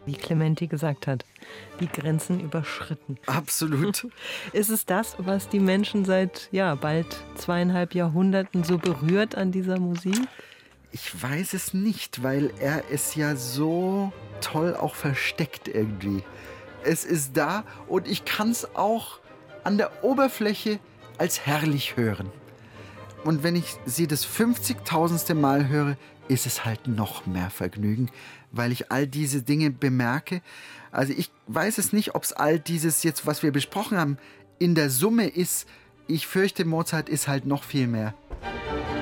Wie Clementi gesagt hat, die Grenzen überschritten. Absolut. Ist es das, was die Menschen seit bald 2,5 Jahrhunderten so berührt an dieser Musik? Ich weiß es nicht, weil er es ja so toll auch versteckt irgendwie. Es ist da und ich kann es auch an der Oberfläche als herrlich hören. Und wenn ich sie das 50.000. Mal höre, ist es halt noch mehr Vergnügen, weil ich all diese Dinge bemerke. Also ich weiß es nicht, ob es all dieses jetzt, was wir besprochen haben, in der Summe ist. Ich fürchte, Mozart ist halt noch viel mehr.